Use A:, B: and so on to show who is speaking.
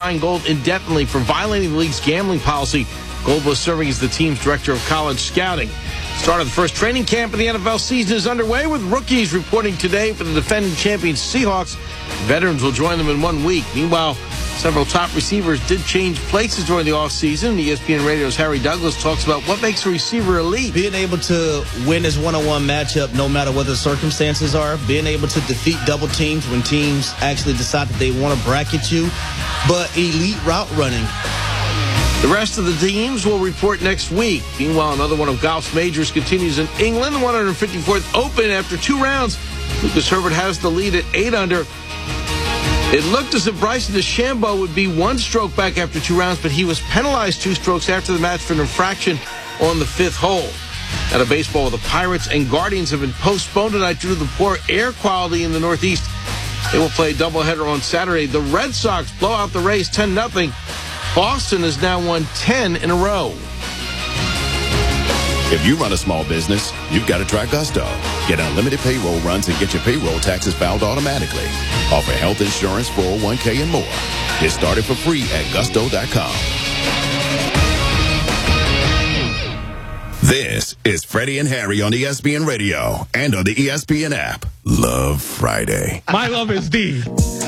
A: Brian Gold indefinitely for violating the league's gambling policy. Gold was serving as the team's director of college scouting. Start of the first training camp of the NFL season is underway, with rookies reporting today for the defending champions Seahawks. Veterans will join them in 1 week. Meanwhile, several top receivers did change places during the offseason. ESPN Radio's Harry Douglas talks about what makes a receiver elite.
B: Being able to win this one-on-one matchup no matter what the circumstances are. Being able to defeat double teams when teams actually decide that they want to bracket you. But elite route running.
A: The rest of the teams will report next week. Meanwhile, another one of golf's majors continues in England. The 154th Open after 2 rounds. Lucas Herbert has the lead at 8 under. It looked as if Bryson DeChambeau would be 1 stroke back after 2 rounds, but he was penalized 2 strokes after the match for an infraction on the 5th hole. Out of baseball, the Pirates and Guardians have been postponed tonight due to the poor air quality in the Northeast. They will play a doubleheader on Saturday. The Red Sox blow out the Rays 10-0. Boston has now won 10 in a row.
C: If you run a small business, you've got to try Gusto. Get unlimited payroll runs and get your payroll taxes filed automatically. Offer health insurance, 401k, and more. Get started for free at gusto.com. This is Freddie and Harry on ESPN Radio and on the ESPN app. Love Friday.
D: My love is D.